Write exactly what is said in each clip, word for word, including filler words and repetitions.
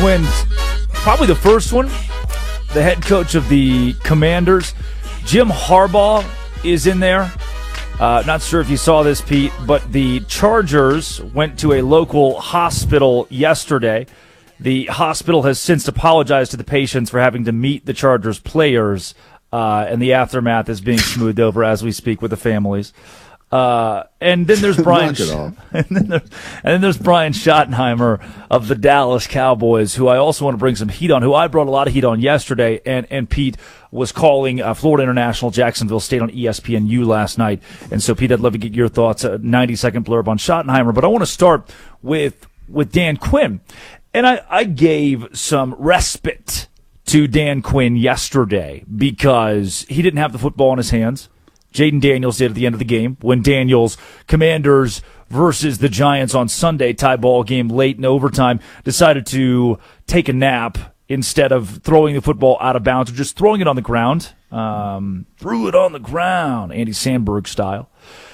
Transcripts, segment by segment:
Quinn, probably the first one, the head coach of the Commanders. Jim Harbaugh is in there. Uh, not sure if you saw this, Pete, but the Chargers went to a local hospital yesterday. The hospital has since apologized to the patients for having to meet the Chargers players, uh, and the aftermath is being smoothed over as we speak with the families. Uh, and then there's Brian, and then there's, and then there's Brian Schottenheimer of the Dallas Cowboys, who I also want to bring some heat on, who I brought a lot of heat on yesterday, and, and Pete was calling uh, Florida International Jacksonville State on E S P N U last night. And so, Pete, I'd love to get your thoughts, a ninety-second blurb on Schottenheimer, but I want to start with, with Dan Quinn. And I, I gave some respite to Dan Quinn yesterday because he didn't have the football in his hands. Jaden Daniels did at the end of the game when Daniels, Commanders versus the Giants on Sunday, tie ball game late in overtime, decided to take a nap instead of throwing the football out of bounds or just throwing it on the ground. Um, threw it on the ground, Andy Sandberg style.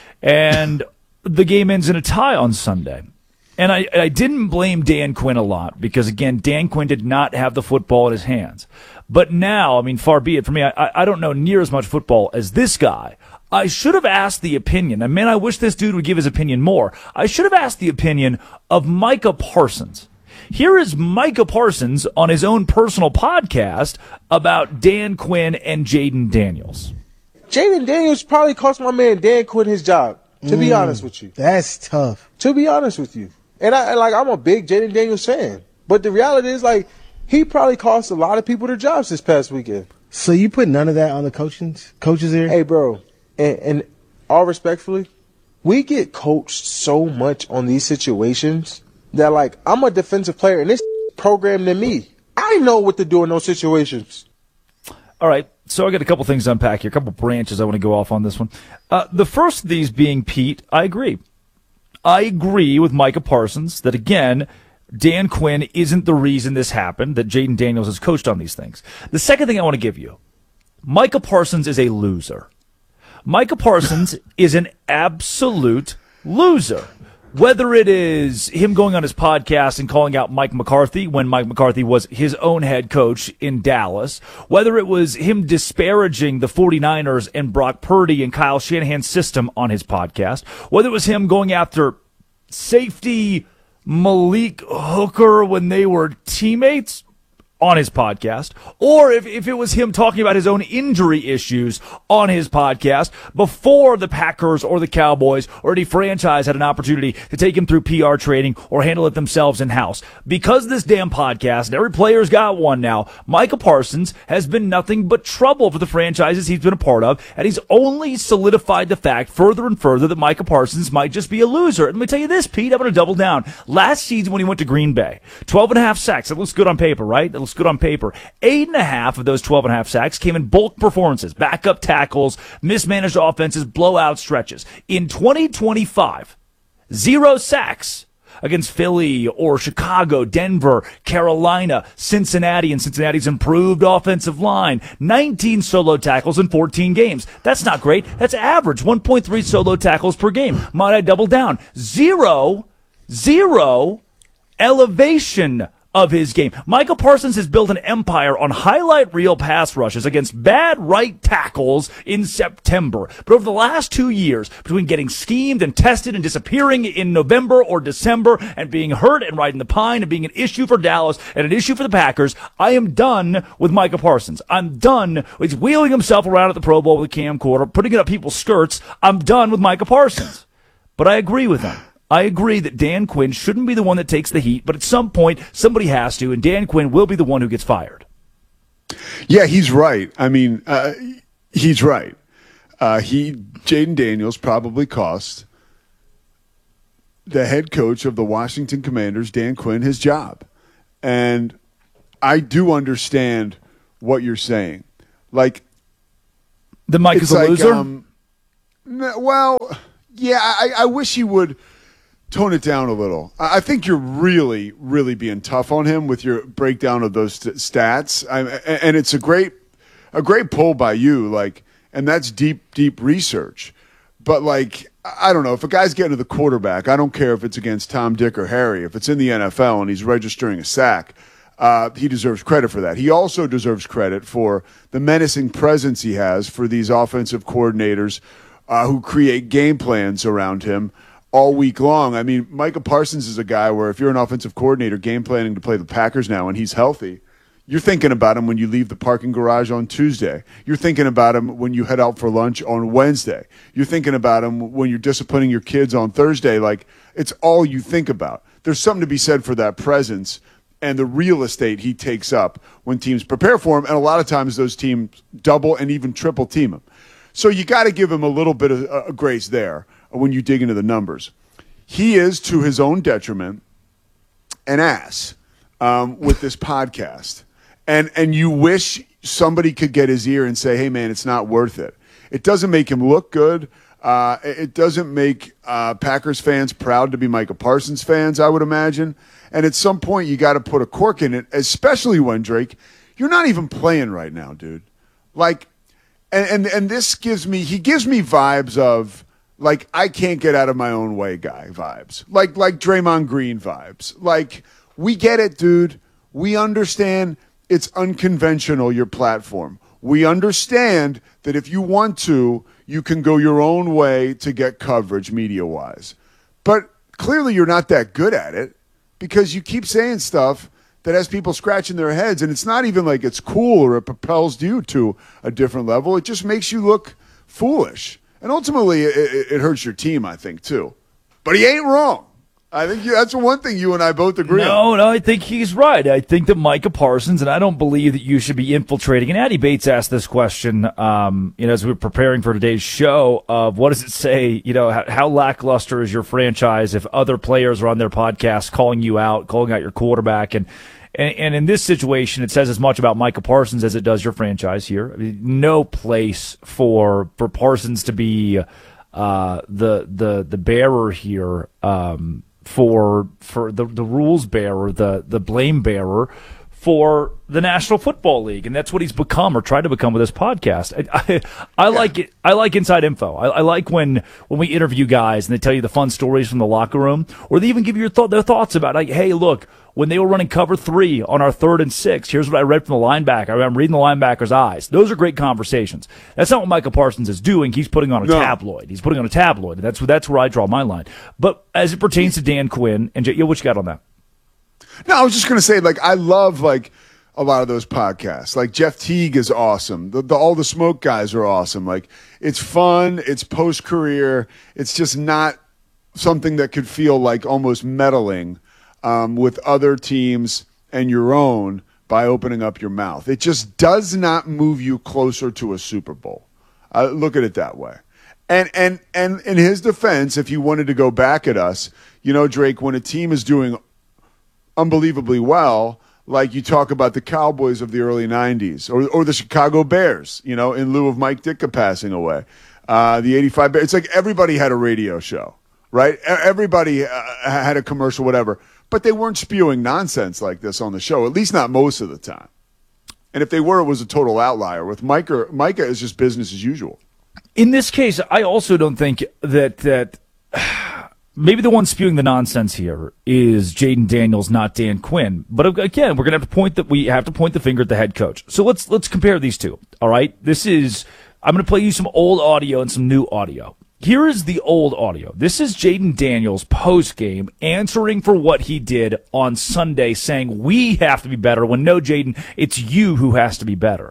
And the game ends in a tie on Sunday. And I, I didn't blame Dan Quinn a lot because, again, Dan Quinn did not have the football in his hands. But now, I mean, far be it for me, I, I don't know near as much football as this guy. I should have asked the opinion, and man, I wish this dude would give his opinion more. I should have asked the opinion of Micah Parsons. Here is Micah Parsons on his own personal podcast about Dan Quinn and Jaden Daniels. Jaden Daniels probably cost my man Dan Quinn his job, to mm, be honest with you. That's tough. To be honest with you. And I like I'm a big Jaden Daniels fan. But the reality is, like, he probably cost a lot of people their jobs this past weekend. So you put none of that on the coaching coaches here? Hey, bro. And, and all respectfully, we get coached so much on these situations that, like, I'm a defensive player, and this programmed than me. I know what to do in those situations. All right, so I got a couple things to unpack here, a couple branches I want to go off on this one. Uh, the first of these being, Pete, I agree. I agree with Micah Parsons that, again, Dan Quinn isn't the reason this happened, that Jaden Daniels has coached on these things. The second thing I want to give you, Micah Parsons is a loser. Micah Parsons is an absolute loser. Whether it is him going on his podcast and calling out Mike McCarthy when Mike McCarthy was his own head coach in Dallas, whether it was him disparaging the 49ers and Brock Purdy and Kyle Shanahan's system on his podcast, whether it was him going after safety Malik Hooker when they were teammates on his podcast, or if, if it was him talking about his own injury issues on his podcast before the Packers or the Cowboys or any franchise had an opportunity to take him through P R training or handle it themselves in-house. Because this damn podcast, and every player's got one now, Micah Parsons has been nothing but trouble for the franchises he's been a part of, and he's only solidified the fact further and further that Micah Parsons might just be a loser. And let me tell you this, Pete, I'm going to double down. Last season when he went to Green Bay, twelve and a half sacks. It looks good on paper, right? It looks good on paper. Eight and a half of those twelve and a half sacks came in bulk performances, backup tackles, mismanaged offenses, blowout stretches. In twenty twenty-five, zero sacks against Philly or Chicago, Denver, Carolina, Cincinnati, and Cincinnati's improved offensive line. nineteen solo tackles in fourteen games. That's not great. That's average. one point three solo tackles per game. Might I double down? Zero, zero elevation of his game. Micah Parsons has built an empire on highlight reel pass rushes against bad right tackles in September. But over the last two years, between getting schemed and tested and disappearing in November or December and being hurt and riding the pine and being an issue for Dallas and an issue for the Packers, I am done with Micah Parsons. I'm done with wheeling himself around at the Pro Bowl with a camcorder, putting it up people's skirts. I'm done with Micah Parsons. But I agree with him. I agree that Dan Quinn shouldn't be the one that takes the heat, but at some point, somebody has to, and Dan Quinn will be the one who gets fired. Yeah, he's right. I mean, uh, he's right. Uh, he, Jaden Daniels probably cost the head coach of the Washington Commanders, Dan Quinn, his job. And I do understand what you're saying. Like, the Mike is a like, loser? Um, well, yeah, I, I wish he would tone it down a little. I think you're really, really being tough on him with your breakdown of those st- stats. I, and it's a great, a great poll by you. Like, and that's deep, deep research. But like, I don't know, if a guy's getting to the quarterback, I don't care if it's against Tom, Dick, or Harry. If it's in the N F L and he's registering a sack, Uh, he deserves credit for that. He also deserves credit for the menacing presence he has for these offensive coordinators uh, who create game plans around him all week long. I mean, Micah Parsons is a guy where if you're an offensive coordinator game planning to play the Packers now and he's healthy, you're thinking about him when you leave the parking garage on Tuesday. You're thinking about him when you head out for lunch on Wednesday. You're thinking about him when you're disciplining your kids on Thursday. Like, it's all you think about. There's something to be said for that presence and the real estate he takes up when teams prepare for him. And a lot of times those teams double and even triple team him. So you got to give him a little bit of uh, grace there when you dig into the numbers. He is, to his own detriment, an ass um, with this podcast. And and you wish somebody could get his ear and say, hey, man, it's not worth it. It doesn't make him look good. Uh, it doesn't make uh, Packers fans proud to be Micah Parsons fans, I would imagine. And at some point, you got to put a cork in it, especially when, Drake, you're not even playing right now, dude. Like, and, and, and this gives me, he gives me vibes of, like, I can't get out of my own way guy vibes. Like, like Draymond Green vibes. Like, we get it, dude. We understand it's unconventional, your platform. We understand that if you want to, you can go your own way to get coverage media-wise. But clearly you're not that good at it because you keep saying stuff that has people scratching their heads, and it's not even like it's cool or it propels you to a different level. It just makes you look foolish. And ultimately, it, it hurts your team, I think, too. But he ain't wrong. I think you, that's one thing you and I both agree no, on. No, no, I think he's right. I think that Micah Parsons, and I don't believe that you should be infiltrating. And Addie Bates asked this question, um, you know, as we were preparing for today's show, of what does it say, you know, how, how lackluster is your franchise if other players are on their podcast calling you out, calling out your quarterback, and And, and in this situation, it says as much about Micah Parsons as it does your franchise here. I mean, no place for for Parsons to be uh, the the the bearer here, um, for for the the rules bearer, the the blame bearer for the National Football League, and that's what he's become or tried to become with this podcast. I, I, I like it. I like inside info. I, I like when when we interview guys and they tell you the fun stories from the locker room, or they even give you your th- their thoughts about, like, hey, look, when they were running cover three on our third and six, here's what I read from the linebacker. I'm reading the linebacker's eyes. Those are great conversations. That's not what Micah Parsons is doing. He's putting on a no. tabloid. He's putting on a tabloid. And that's that's where I draw my line. But as it pertains to Dan Quinn and Jay, yeah, what you got on that? No, I was just going to say, like, I love, like, a lot of those podcasts. Like, Jeff Teague is awesome. The, the, all the Smoke guys are awesome. Like, it's fun. It's post-career. It's just not something that could feel like almost meddling um, with other teams and your own by opening up your mouth. It just does not move you closer to a Super Bowl. Uh, look at it that way. And, and, and in his defense, if you wanted to go back at us, you know, Drake, when a team is doing unbelievably well, like you talk about the Cowboys of the early nineties or or the Chicago Bears, you know, in lieu of Mike Ditka passing away. Uh, the eighty-five Bears. It's like everybody had a radio show, right? Everybody uh, had a commercial, whatever. But they weren't spewing nonsense like this on the show, at least not most of the time. And if they were, it was a total outlier. With Micah, Micah is just business as usual. In this case, I also don't think that that maybe the one spewing the nonsense here is Jaden Daniels, not Dan Quinn. But again, we're gonna have to point that we have to point the finger at the head coach. So let's let's compare these two. All right, this is I'm gonna play you some old audio and some new audio. Here is the old audio. This is Jaden Daniels post-game answering for what he did on Sunday, saying we have to be better when no, Jaden, it's you who has to be better.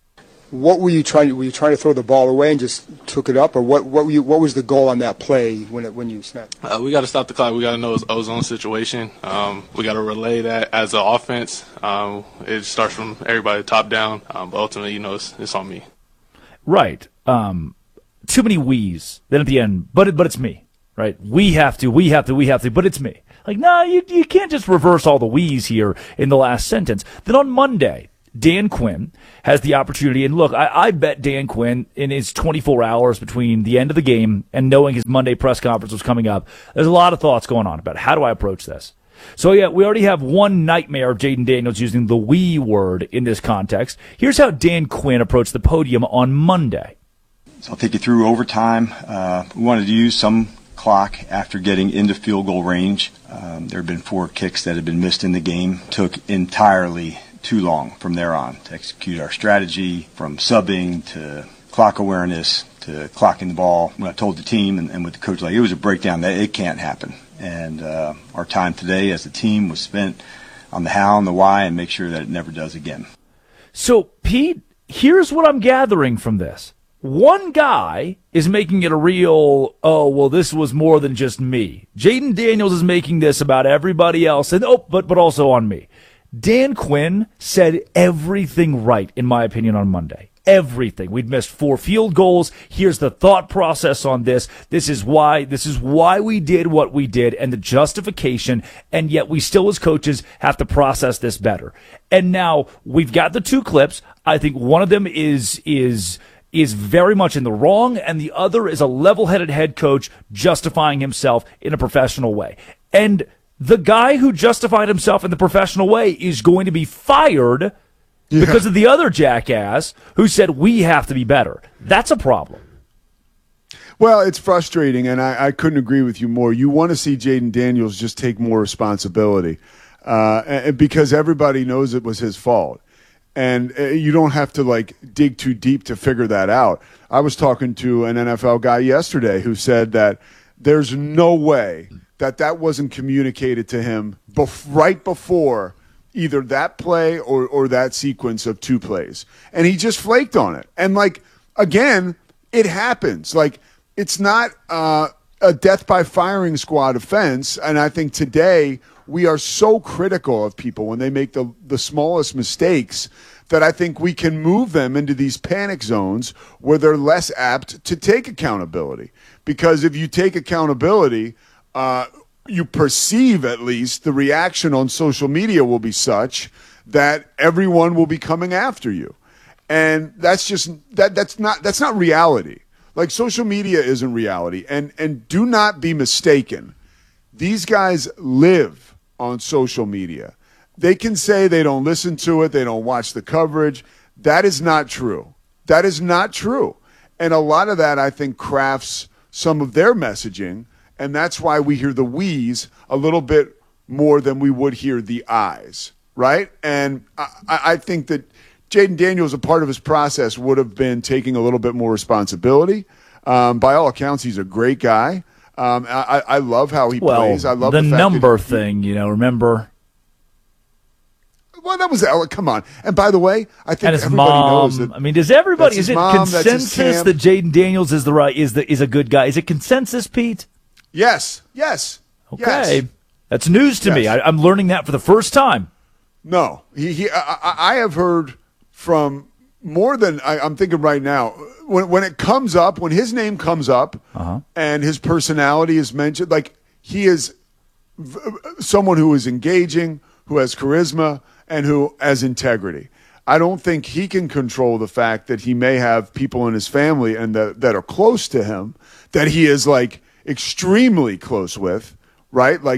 What were you trying to, were you trying to throw the ball away and just took it up, or what what, were you, what was the goal on that play when it, when you snapped? Uh, we got to stop the clock. We got to know it's ozone situation. Um, we got to relay that as an offense. Um, it starts from everybody top down, um, but ultimately, you know, it's, it's on me. Right. Um, too many we's. Then at the end, but but it's me. Right. We have to. We have to. We have to. But it's me. Like, no, nah, you you can't just reverse all the we's here in the last sentence. Then on Monday, Dan Quinn has the opportunity, and look, I, I bet Dan Quinn in his twenty-four hours between the end of the game and knowing his Monday press conference was coming up, there's a lot of thoughts going on about how do I approach this. So yeah, we already have one nightmare of Jaden Daniels using the we word in this context. Here's how Dan Quinn approached the podium on Monday. So I'll take you through overtime. Uh, we wanted to use some clock after getting into field goal range. Um, there have been four kicks that have been missed in the game. Took entirely too long from there on to execute our strategy, from subbing to clock awareness to clocking the ball. When I told the team and, and with the coach, like, it was a breakdown that it can't happen. And uh, our time today as a team was spent on the how and the why, and make sure that it never does again. So, Pete, here's what I'm gathering from this. One guy is making it a real, oh, well, this was more than just me. Jayden Daniels is making this about everybody else, and oh, but but also on me. Dan Quinn said everything right, in my opinion, on Monday. Everything. We'd missed four field goals. Here's the thought process on this. This is why, this is why we did what we did, and the justification, and yet we still as coaches have to process this better. And now we've got the two clips. I think one of them is, is, is very much in the wrong, and the other is a level-headed head coach justifying himself in a professional way. And the guy who justified himself in the professional way is going to be fired yeah. because of the other jackass who said we have to be better. That's a problem. Well, it's frustrating, and I, I couldn't agree with you more. You want to see Jayden Daniels just take more responsibility uh, because everybody knows it was his fault. And you don't have to, like, dig too deep to figure that out. I was talking to an N F L guy yesterday who said that there's no way that that wasn't communicated to him bef- right before either that play or, or that sequence of two plays. And he just flaked on it. And, like, again, it happens. Like, it's not uh, a death by firing squad offense. And I think today we are so critical of people when they make the, the smallest mistakes that I think we can move them into these panic zones where they're less apt to take accountability. Because if you take accountability, uh, you perceive at least the reaction on social media will be such that everyone will be coming after you. And that's just that that's not that's not reality. Like, social media isn't reality. And and do not be mistaken. These guys live on social media. They can say they don't listen to it, they don't watch the coverage. That is not true. That is not true. And a lot of that, I think, crafts some of their messaging, and that's why we hear the we's a little bit more than we would hear the I's, right? And I, I think that Jayden Daniels, a part of his process, would have been taking a little bit more responsibility. Um, by all accounts, he's a great guy. Um, I, I love how he well, plays. I love the, the fact number that he, thing, you know, remember? Well, that was oh, come on. And by the way, I think and his everybody mom, knows that. I mean, does everybody? Is it mom, consensus that Jayden Daniels is the right is the is a good guy? Is it consensus, Pete? Yes. Yes. Okay, yes. That's news to yes. me. I, I'm learning that for the first time. No, he. he I, I have heard from more than I, I'm thinking right now. When when it comes up, when his name comes up, uh-huh. and his personality is mentioned, like, he is v- someone who is engaging, who has charisma, and who has integrity. I don't think he can control the fact that he may have people in his family and that, that are close to him that he is, like, extremely close with, right? Like,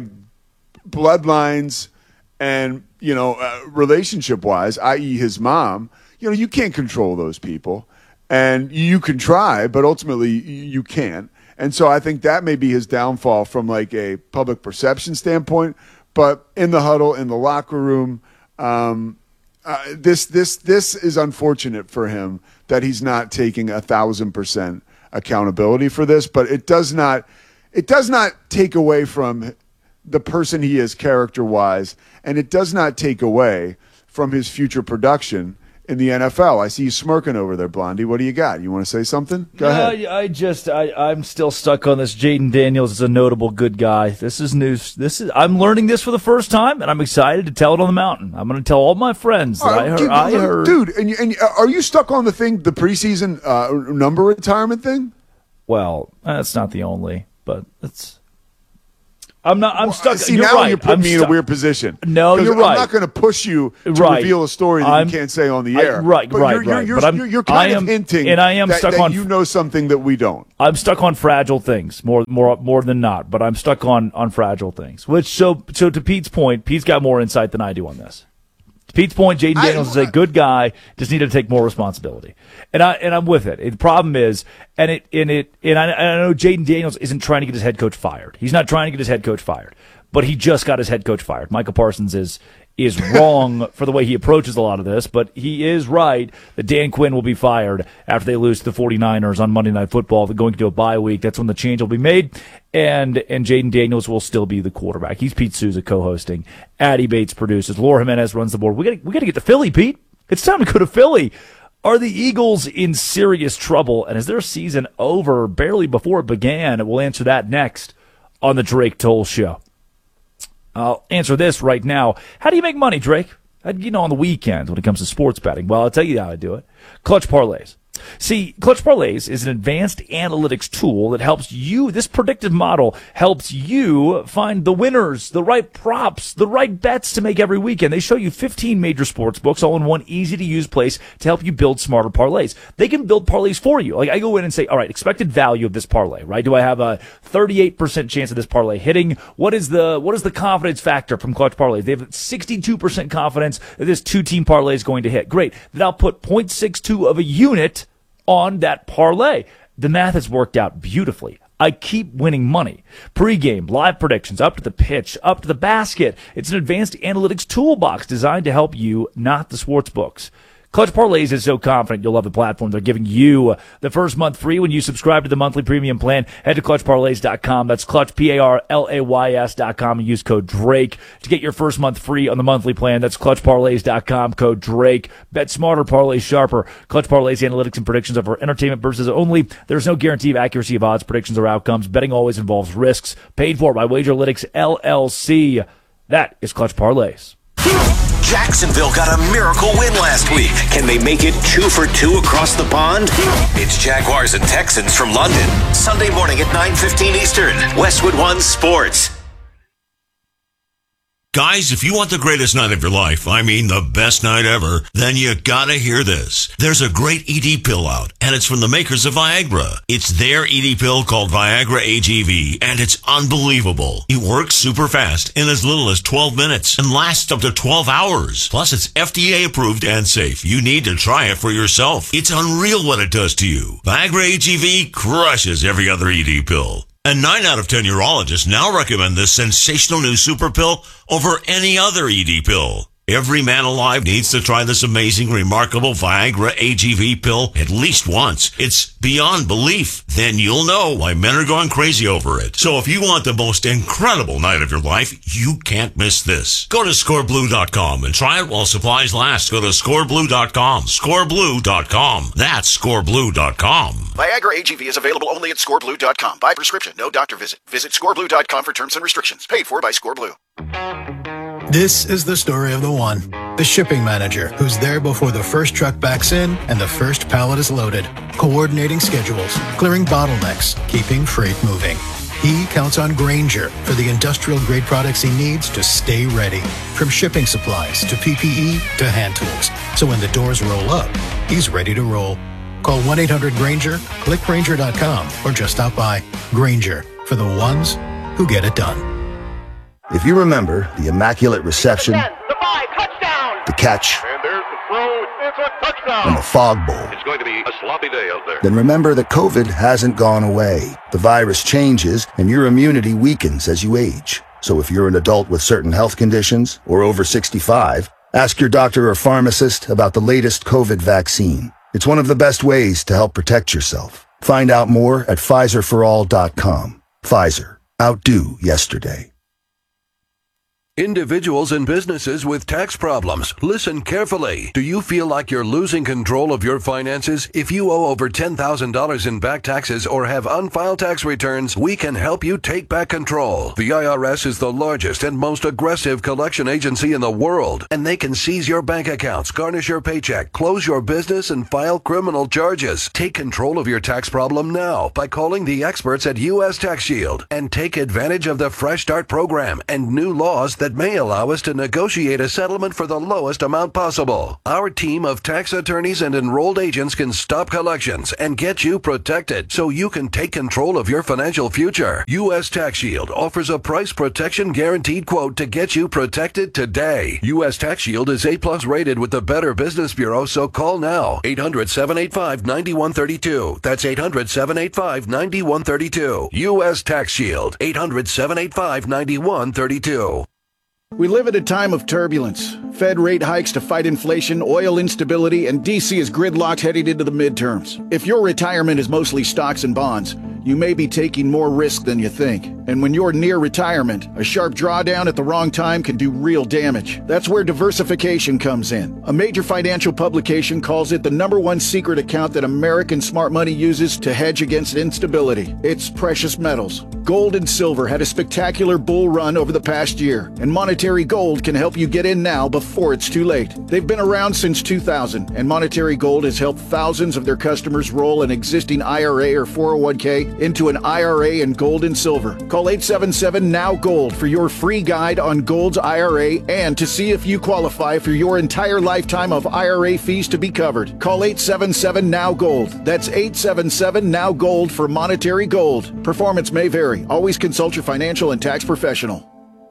bloodlines and, you know, uh, relationship-wise, that is his mom. You know, you can't control those people. And you can try, but ultimately you can't. And so I think that may be his downfall from, like, a public perception standpoint. But in the huddle, in the locker room, um, uh, this this this is unfortunate for him that he's not taking a thousand percent accountability for this. But it does not it does not take away from the person he is character-wise, and it does not take away from his future production in the N F L. I see you smirking over there, Blondie. What do you got? You want to say something? Go yeah, ahead. I just, I, I'm still stuck on this. Jayden Daniels is a notable good guy. This is news. This is, I'm learning this for the first time, and I'm excited to tell it on the mountain. I'm going to tell all my friends that Uh, I heard. dude, I heard. dude, and, you- and you- are you stuck on the thing, the preseason uh, number retirement thing? Well, that's not the only, but it's. I'm not. I'm Well, stuck. See, you're now right. you're putting I'm me in stuck. a weird position. No, 'Cause you're I'm right. not going to push you to Right. reveal a story that I'm- you can't say on the I- air. right, But right, you're, you're, right. You're, But I'm- you're, you're kind I of am- hinting and I am that, stuck that on- you know something that we don't. I'm stuck on fragile things more, more, more than not. But I'm stuck on on fragile things. Which so so to Pete's point, Pete's got more insight than I do on this. Pete's point, Jaden I- Daniels is a good guy, just needed to take more responsibility. And I and I'm with it. The problem is, and it and it and I, I know Jaden Daniels isn't trying to get his head coach fired. He's not trying to get his head coach fired, but he just got his head coach fired. Micah Parsons is is wrong for the way he approaches a lot of this, but he is right that Dan Quinn will be fired after they lose to the 49ers on Monday Night Football. They're going to do a bye week. That's when the change will be made, and and Jaden Daniels will still be the quarterback. He's Pete Souza co-hosting. Addy Bates produces. Laura Jimenez runs the board. We got we got to get to Philly, Pete. It's time to go to Philly. Are the Eagles in serious trouble, and is their season over barely before it began? We'll answer that next on the Drake Toll Show. I'll answer this right now. How do you make money, Drake? You know, on the weekends when it comes to sports betting. Well, I'll tell you how I do it. Clutch Parlays. See, Clutch Parlays is an advanced analytics tool that helps you, this predictive model helps you find the winners, the right props, the right bets to make every weekend. They show you fifteen major sports books all in one easy-to-use place to help you build smarter parlays. They can build parlays for you. Like, I go in and say, all right, expected value of this parlay, right? Do I have a thirty-eight percent chance of this parlay hitting? What is the, what is the confidence factor from Clutch Parlays? They have sixty-two percent confidence that this two-team parlay is going to hit. Great. Then I'll put zero point six two of a unit on that parlay. The math has worked out beautifully. I keep winning money. Pre-game, live predictions, up to the pitch, up to the basket. It's an advanced analytics toolbox designed to help you, not the sports books. Clutch Parlays is so confident you'll love the platform. They're giving you the first month free when you subscribe to the monthly premium plan. Head to clutch parlays dot com. That's clutch, P A R L A Y S dot com, and use code Drake to get your first month free on the monthly plan. That's clutch parlays dot com, code Drake. Bet smarter, parlay sharper. Clutch Parlays analytics and predictions are for entertainment purposes only. There's no guarantee of accuracy of odds, predictions, or outcomes. Betting always involves risks. Paid for by Wagerlytics, L L C. That is Clutch Parlays. Jacksonville got a miracle win last week. Can they make it two for two across the pond? It's Jaguars and Texans from London. Sunday morning at nine fifteen Eastern. Westwood One Sports. Guys, if you want the greatest night of your life, I mean the best night ever, then you gotta hear this. There's a great E D pill out, and it's from the makers of Viagra. It's their E D pill called Viagra A G V, and it's unbelievable. It works super fast in as little as twelve minutes and lasts up to twelve hours. Plus, it's F D A approved and safe. You need to try it for yourself. It's unreal what it does to you. Viagra A G V crushes every other E D pill. And nine out of ten urologists now recommend this sensational new super pill over any other E D pill. Every man alive needs to try this amazing, remarkable Viagra A G V pill at least once. It's beyond belief. Then you'll know why men are going crazy over it. So if you want the most incredible night of your life, you can't miss this. Go to score blue dot com and try it while supplies last. Go to score blue dot com. score blue dot com. That's score blue dot com. Viagra A G V is available only at score blue dot com. By prescription, no doctor visit. Visit score blue dot com for terms and restrictions. Paid for by ScoreBlue. This is the story of the one, the shipping manager, who's there before the first truck backs in and the first pallet is loaded, coordinating schedules, clearing bottlenecks, keeping freight moving. He counts on Grainger for the industrial-grade products he needs to stay ready, from shipping supplies to P P E to hand tools. So when the doors roll up, he's ready to roll. Call one eight hundred Grainger, click Grainger dot com, or just stop by. Grainger, for the ones who get it done. If you remember the immaculate reception, the five, touchdown, the catch, and there's the throw, it's a touchdown, and the fog bowl, it's going to be a sloppy day out there. Then remember that COVID hasn't gone away. The virus changes, and your immunity weakens as you age. So if you're an adult with certain health conditions or over sixty-five, ask your doctor or pharmacist about the latest COVID vaccine. It's one of the best ways to help protect yourself. Find out more at Pfizer for all dot com. Pfizer. Outdo yesterday. Individuals and businesses with tax problems, listen carefully. Do you feel like you're losing control of your finances? If you owe over ten thousand dollars in back taxes or have unfiled tax returns, we can help you take back control. The I R S is the largest and most aggressive collection agency in the world, and they can seize your bank accounts, garnish your paycheck, close your business, and file criminal charges. Take control of your tax problem now by calling the experts at U S Tax Shield and take advantage of the Fresh Start program and new laws that that may allow us to negotiate a settlement for the lowest amount possible. Our team of tax attorneys and enrolled agents can stop collections and get you protected so you can take control of your financial future. U S Tax Shield offers a price protection guaranteed quote to get you protected today. U S Tax Shield is A plus rated with the Better Business Bureau, so call now. eight hundred, seven eight five, nine one three two. That's eight hundred, seven eight five, nine one three two. U S Tax Shield. eight hundred, seven eight five, nine one three two. We live at a time of turbulence. Fed rate hikes to fight inflation, oil instability, and D C is gridlocked heading into the midterms. If your retirement is mostly stocks and bonds, you may be taking more risk than you think. And when you're near retirement, a sharp drawdown at the wrong time can do real damage. That's where diversification comes in. A major financial publication calls it the number one secret account that American smart money uses to hedge against instability. It's precious metals. Gold and silver had a spectacular bull run over the past year, and Monetary Gold can help you get in now before it's too late. They've been around since two thousand, and Monetary Gold has helped thousands of their customers roll an existing I R A or four oh one k into an I R A in gold and silver. Call eight seven seven, N O W, GOLD for your free guide on Gold's I R A and to see if you qualify for your entire lifetime of I R A fees to be covered. Call eight seven seven, N O W, GOLD. That's eight seven seven, N O W, GOLD for Monetary Gold. Performance may vary. Always consult your financial and tax professional.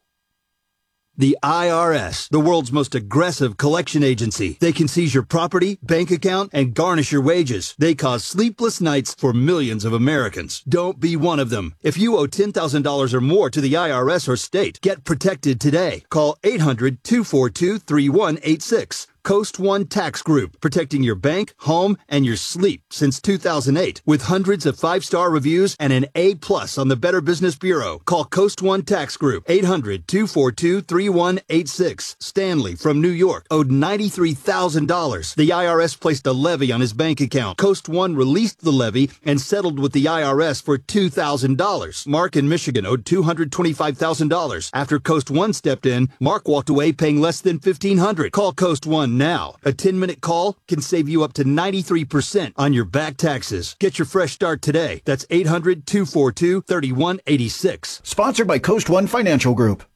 The I R S, the world's most aggressive collection agency. They can seize your property, bank account, and garnish your wages. They cause sleepless nights for millions of Americans. Don't be one of them. If you owe ten thousand dollars or more to the I R S or state, get protected today. Call eight hundred, two four two, three one eight six. Coast One Tax Group, protecting your bank, home, and your sleep since two thousand eight. With hundreds of five-star reviews and an A plus on the Better Business Bureau. Call Coast One Tax Group, eight hundred, two four two, three one eight six. Stanley from New York owed ninety-three thousand dollars. The I R S placed a levy on his bank account. Coast One released the levy and settled with the I R S for two thousand dollars. Mark in Michigan owed two hundred twenty-five thousand dollars. After Coast One stepped in, Mark walked away paying less than fifteen hundred dollars. Call Coast One now. A ten-minute call can save you up to ninety-three percent on your back taxes. Get your fresh start today. That's eight hundred, two four two, three one eight six. Sponsored by Coast One Financial Group.